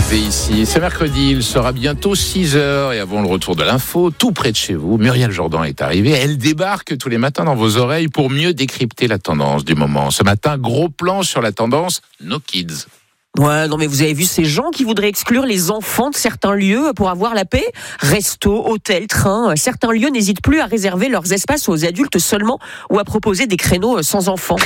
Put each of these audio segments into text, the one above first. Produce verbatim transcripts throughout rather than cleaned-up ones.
arrivé ici. C'est mercredi, il sera bientôt six heures et avant le retour de l'info, tout près de chez vous, Muriel Jourdan est arrivée. Elle débarque tous les matins dans vos oreilles pour mieux décrypter la tendance du moment. Ce matin, gros plan sur la tendance No Kids. Ouais, non mais vous avez vu ces gens qui voudraient exclure les enfants de certains lieux pour avoir la paix ? Restos, hôtels, trains, certains lieux n'hésitent plus à réserver leurs espaces aux adultes seulement ou à proposer des créneaux sans enfants.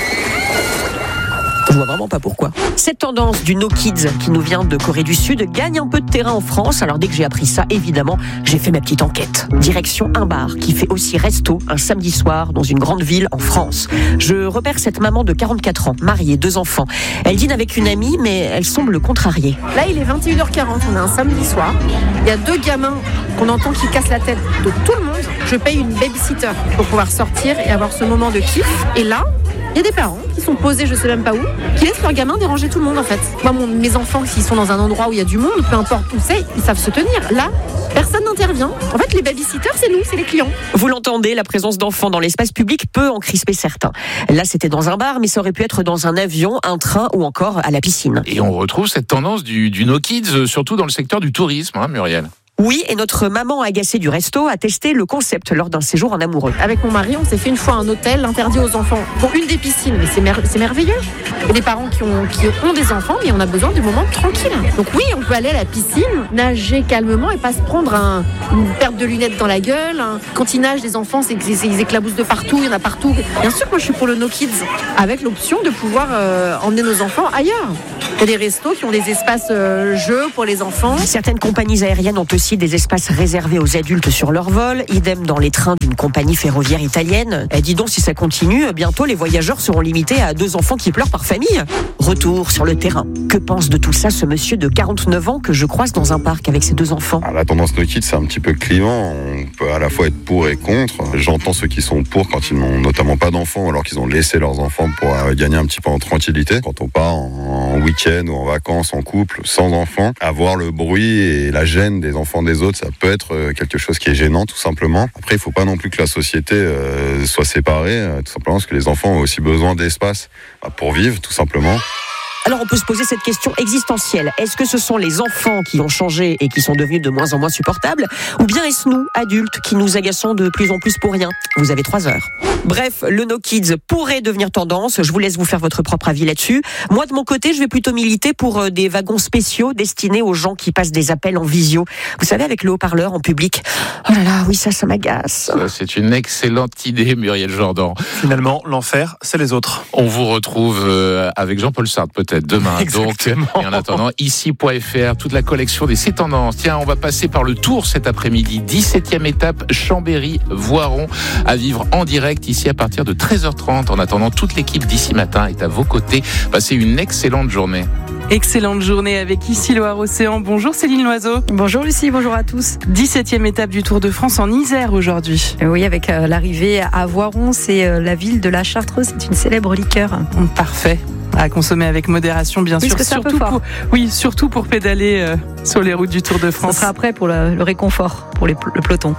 Je vois vraiment pas pourquoi. Cette tendance du No Kids qui nous vient de Corée du Sud gagne un peu de terrain en France. Alors dès que j'ai appris ça, évidemment, j'ai fait ma petite enquête. Direction un bar qui fait aussi resto un samedi soir dans une grande ville en France. Je repère cette maman de quarante-quatre ans, mariée, deux enfants. Elle dîne avec une amie, mais elle semble contrariée. Là, il est vingt et une heures quarante, on est un samedi soir. Il y a deux gamins qu'on entend qui cassent la tête de tout le monde. Je paye une babysitter pour pouvoir sortir et avoir ce moment de kiff. Et là, il y a des parents qui sont posés, je sais même pas où, qui laissent leurs gamins déranger tout le monde en fait. Moi, mon, mes enfants, s'ils sont dans un endroit où il y a du monde, peu importe où c'est, ils savent se tenir. Là, personne n'intervient. En fait, les babysitters, c'est nous, c'est les clients. Vous l'entendez, la présence d'enfants dans l'espace public peut en crisper certains. Là, c'était dans un bar, mais ça aurait pu être dans un avion, un train ou encore à la piscine. Et on retrouve cette tendance du, du No Kids, surtout dans le secteur du tourisme, hein, Muriel. Oui, et notre maman agacée du resto a testé le concept lors d'un séjour en amoureux. Avec mon mari, on s'est fait une fois un hôtel interdit aux enfants pour une des piscines, mais c'est, mer- c'est merveilleux. Il y a des parents qui ont, qui ont des enfants, mais on a besoin du moment tranquille. Donc oui, on peut aller à la piscine, nager calmement et pas se prendre un, une perte de lunettes dans la gueule. Hein. Quand ils nagent, les enfants, c'est qu'ils éclaboussent de partout, il y en a partout. Bien sûr que moi je suis pour le No Kids, avec l'option de pouvoir euh, emmener nos enfants ailleurs. Il y a des restos qui ont des espaces euh, jeux pour les enfants. Certaines compagnies aériennes ont aussi des espaces réservés aux adultes sur leur vol, idem dans les trains d'une compagnie ferroviaire italienne. Et dis donc, si ça continue, bientôt les voyageurs seront limités à deux enfants qui pleurent par famille. Retour sur le terrain. Que pense de tout ça ce monsieur de quarante-neuf ans que je croise dans un parc avec ses deux enfants ? La tendance No Kids, c'est un petit peu clivant. On peut à la fois être pour et contre. J'entends ceux qui sont pour quand ils n'ont notamment pas d'enfants, alors qu'ils ont laissé leurs enfants pour gagner un petit peu en tranquillité. Quand on part en week-end ou en vacances, en couple, sans enfants, avoir le bruit et la gêne des enfants des autres, ça peut être quelque chose qui est gênant, tout simplement. Après, il ne faut pas non plus que la société euh, soit séparée, euh, tout simplement parce que les enfants ont aussi besoin d'espace bah, pour vivre, tout simplement. Alors on peut se poser cette question existentielle. Est-ce que ce sont les enfants qui ont changé et qui sont devenus de moins en moins supportables ? Ou bien est-ce nous, adultes, qui nous agaçons de plus en plus pour rien ? Vous avez trois heures. Bref, le No Kids pourrait devenir tendance. Je vous laisse vous faire votre propre avis là-dessus. Moi, de mon côté, je vais plutôt militer pour des wagons spéciaux destinés aux gens qui passent des appels en visio. Vous savez, avec le haut-parleur en public. Oh là là, oui, ça, ça m'agace. Ça, c'est une excellente idée, Muriel Jourdan. Finalement, l'enfer, c'est les autres. On vous retrouve avec Jean-Paul Sartre, peut-être. Demain. Exactement. Donc, et en attendant, ici point f r, toute la collection des C'est Tendances. Tiens, on va passer par le Tour cet après-midi. dix-septième étape, Chambéry-Voiron, à vivre en direct ici à partir de treize heures trente. En attendant, toute l'équipe d'ici matin est à vos côtés. Passez une excellente journée. Excellente journée avec ici Loire-Océan. Bonjour Céline Loiseau. Bonjour Lucie, bonjour à tous. dix-septième étape du Tour de France en Isère aujourd'hui. Oui, avec euh, l'arrivée à Voiron, c'est euh, la ville de la Chartreuse, c'est une célèbre liqueur. Parfait. À consommer avec modération, bien oui, sûr. Parce que surtout c'est un peu fort. Pour, oui, surtout pour pédaler euh, sur les routes du Tour de France. Ça sera après pour le, le réconfort, pour les, le peloton.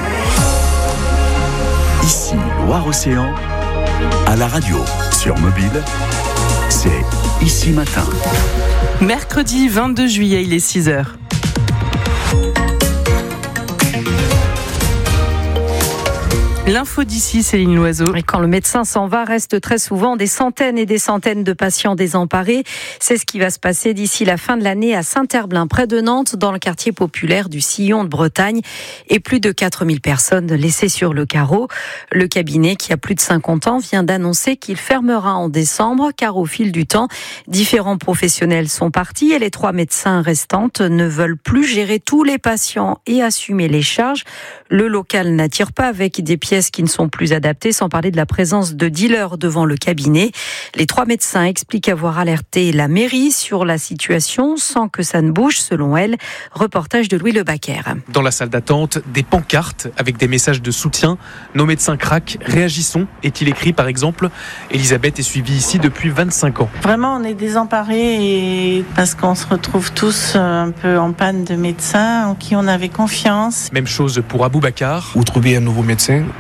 Ici, Loire-Océan, à la radio, sur mobile, c'est Ici Matin. Mercredi vingt-deux juillet, il est six heures. L'info d'ici, Céline Loiseau. Et quand le médecin s'en va, restent très souvent des centaines et des centaines de patients désemparés. C'est ce qui va se passer d'ici la fin de l'année à Saint-Herblain, près de Nantes, dans le quartier populaire du Sillon de Bretagne. Et plus de quatre mille personnes laissées sur le carreau. Le cabinet, qui a plus de cinquante ans, vient d'annoncer qu'il fermera en décembre, car au fil du temps, différents professionnels sont partis et les trois médecins restantes ne veulent plus gérer tous les patients et assumer les charges. Le local n'attire pas avec des pièces qui ne sont plus adaptées, sans parler de la présence de dealers devant le cabinet. Les trois médecins expliquent avoir alerté la mairie sur la situation sans que ça ne bouge, selon elle. Reportage de Louis Lebaquer. Dans la salle d'attente, des pancartes avec des messages de soutien. Nos médecins craquent, réagissons, est-il écrit par exemple. Elisabeth est suivie ici depuis vingt-cinq ans. Vraiment, on est désemparés et parce qu'on se retrouve tous un peu en panne de médecins en qui on avait confiance. Même chose pour Aboubacar. Vous trouvez un nouveau médecin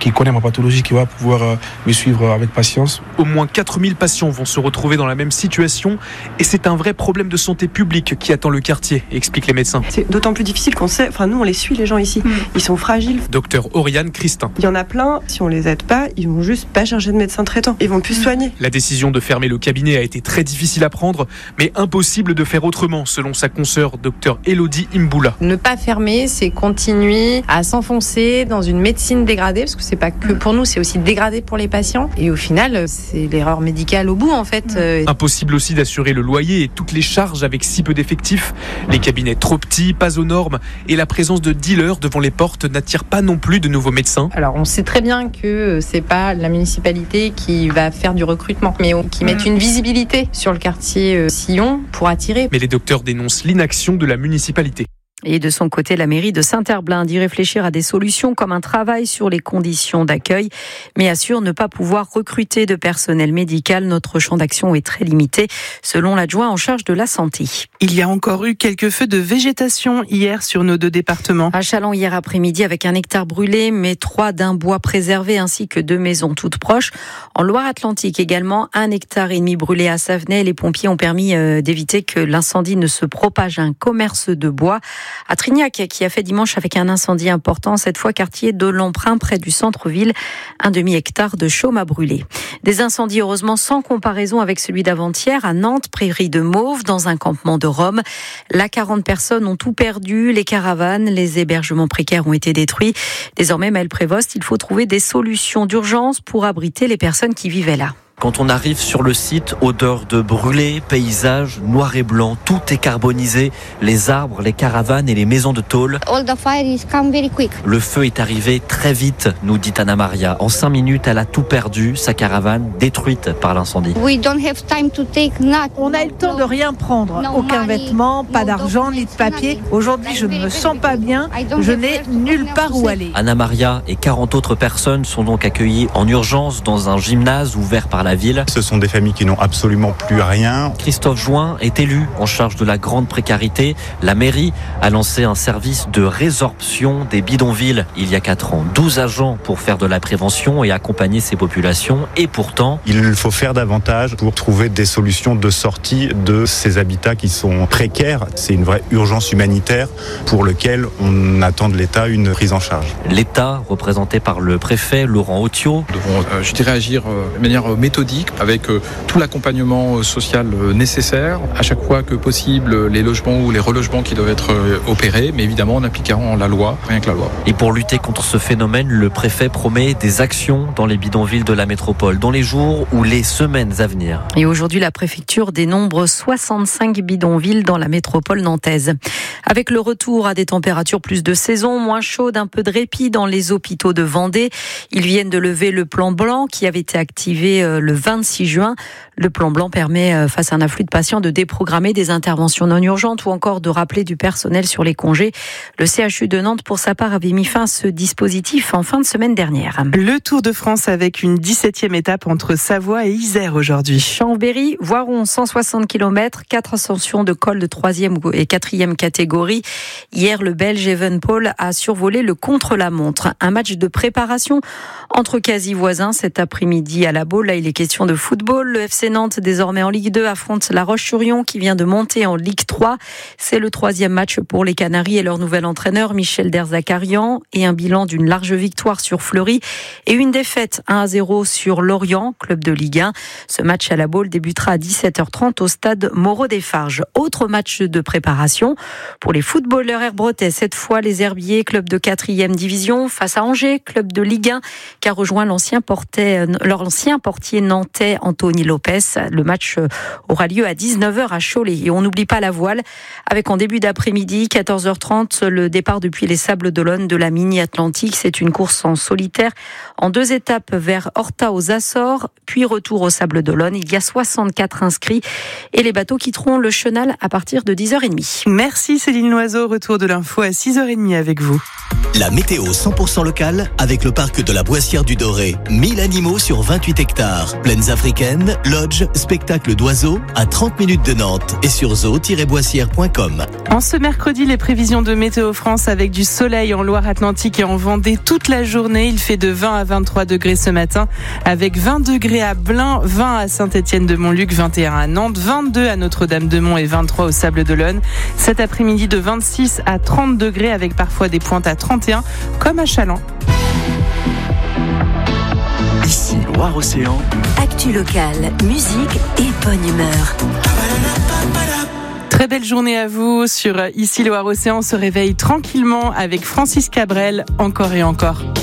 qui connaît ma pathologie, qui va pouvoir euh, me suivre avec patience. Au moins quatre mille patients vont se retrouver dans la même situation et c'est un vrai problème de santé publique qui attend le quartier, expliquent les médecins. C'est d'autant plus difficile qu'on sait, enfin nous on les suit les gens ici, mmh. ils sont fragiles. Docteur Oriane Christin. Il y en a plein, si on les aide pas, ils vont juste pas chercher de médecin traitant, ils vont plus se soigner. La décision de fermer le cabinet a été très difficile à prendre, mais impossible de faire autrement, selon sa consoeur docteur Elodie Imboula. Ne pas fermer, c'est continuer à s'enfoncer dans une médecine dégradée, parce que c'est pas que pour nous, c'est aussi dégradé pour les patients. Et au final, c'est l'erreur médicale au bout, en fait. Impossible aussi d'assurer le loyer et toutes les charges avec si peu d'effectifs. Les cabinets trop petits, pas aux normes, et la présence de dealers devant les portes n'attire pas non plus de nouveaux médecins. Alors, on sait très bien que c'est pas la municipalité qui va faire du recrutement, mais qui met une visibilité sur le quartier Sillon pour attirer. Mais les docteurs dénoncent l'inaction de la municipalité. Et de son côté, la mairie de Saint-Herblain dit réfléchir à des solutions comme un travail sur les conditions d'accueil, mais assure ne pas pouvoir recruter de personnel médical. Notre champ d'action est très limité, selon l'adjoint en charge de la santé. Il y a encore eu quelques feux de végétation hier sur nos deux départements. À Châlons hier après-midi avec un hectare brûlé, mais trois d'un bois préservé ainsi que deux maisons toutes proches. En Loire-Atlantique également, un hectare et demi brûlé à Savenay. Les pompiers ont permis d'éviter que l'incendie ne se propage à un commerce de bois. À Trignac, qui a fait dimanche avec un incendie important, cette fois quartier de l'Emprunt, près du centre-ville. Un demi-hectare de chaume a brûlé. Des incendies, heureusement, sans comparaison avec celui d'avant-hier, à Nantes, prairie de Mauves, dans un campement de Rome. Là, quarante personnes ont tout perdu. Les caravanes, les hébergements précaires ont été détruits. Désormais, Maëlle Prévost, il faut trouver des solutions d'urgence pour abriter les personnes qui vivaient là. Quand on arrive sur le site, odeur de brûlé, paysage noir et blanc, tout est carbonisé, les arbres, les caravanes et les maisons de tôle. Le feu est arrivé très vite, nous dit Anna Maria. En cinq minutes, elle a tout perdu, sa caravane détruite par l'incendie. On a eu le temps de rien prendre, aucun vêtement, pas d'argent ni de papier. Aujourd'hui, je ne me sens pas bien, je n'ai nulle part où aller. Anna Maria et quarante autres personnes sont donc accueillies en urgence dans un gymnase ouvert par la ville. Ce sont des familles qui n'ont absolument plus rien. Christophe Join est élu en charge de la grande précarité. La mairie a lancé un service de résorption des bidonvilles il y a quatre ans. douze agents pour faire de la prévention et accompagner ces populations. Et pourtant, il faut faire davantage pour trouver des solutions de sortie de ces habitats qui sont précaires. C'est une vraie urgence humanitaire pour laquelle on attend de l'État une prise en charge. L'État, représenté par le préfet Laurent Autiot. Nous devons, euh, je dirais, agir euh, de manière méthodique avec euh, tout l'accompagnement euh, social euh, nécessaire. À chaque fois que possible, les logements ou les relogements qui doivent être euh, opérés, mais évidemment en appliquant la loi, rien que la loi. Et pour lutter contre ce phénomène, le préfet promet des actions dans les bidonvilles de la métropole, dans les jours ou les semaines à venir. Et aujourd'hui, la préfecture dénombre soixante-cinq bidonvilles dans la métropole nantaise. Avec le retour à des températures plus de saison, moins chaudes, un peu de répit dans les hôpitaux de Vendée. Ils viennent de lever le plan blanc qui avait été activé le vingt-six juin. Le plan blanc permet, face à un afflux de patients, de déprogrammer des interventions non urgentes ou encore de rappeler du personnel sur les congés. Le C H U de Nantes, pour sa part, avait mis fin à ce dispositif en fin de semaine dernière. Le Tour de France avec une dix-septième étape entre Savoie et Isère aujourd'hui. Chambéry, Voiron, cent soixante kilomètres, quatre ascensions de col de troisième et quatrième catégorie. Hier, le Belge Evenepoel a survolé le contre-la-montre. Un match de préparation entre quasi-voisins cet après-midi à la Baule. Là, il est question de football. Le F C Nantes, désormais en Ligue deux, affronte La Roche-sur-Yon qui vient de monter en Ligue trois. C'est le troisième match pour les Canaries et leur nouvel entraîneur Michel Derzakarian, et un bilan d'une large victoire sur Fleury et une défaite un à zéro sur Lorient, club de Ligue un. Ce match à la Baule débutera à dix-sept heures trente au stade Moreau-des-Farges. Autre match de préparation pour les footballeurs herbretais. Cette fois, les Herbiers, club de quatrième division, face à Angers, club de Ligue un, qui a rejoint l'ancien portier, l'ancien portier nantais Anthony Lopez. Le match aura lieu à dix-neuf heures à Cholet. Et on n'oublie pas la voile, avec en début d'après-midi, quatorze heures trente, le départ depuis les Sables d'Olonne de la Mini Atlantique. C'est une course en solitaire en deux étapes vers Horta aux Açores, puis retour aux Sables d'Olonne. Il y a soixante-quatre inscrits et les bateaux quitteront le Chenal à partir de dix heures trente. Merci Céline Loiseau, retour de l'info à six heures trente avec vous. La météo cent pour cent locale avec le parc de la Boissière du Doré. mille animaux sur vingt-huit hectares. Plaines africaines, lodge, spectacle d'oiseaux à trente minutes de Nantes et sur zoo tiret boissière point com. En ce mercredi, les prévisions de Météo France avec du soleil en Loire-Atlantique et en Vendée toute la journée. Il fait de vingt à vingt-trois degrés ce matin avec vingt degrés à Blain, vingt à Saint-Étienne-de-Montluc, vingt et un à Nantes, vingt-deux à Notre-Dame-de-Mont et vingt-trois au Sables-d'Olonne. Cet après-midi de vingt-six à trente degrés avec parfois des pointes à trente et un comme à Châlons. Ici Loire-Océan. Actu locale, musique et bonne humeur. Très belle journée à vous sur Ici Loire-Océan. On se réveille tranquillement avec Francis Cabrel, encore et encore.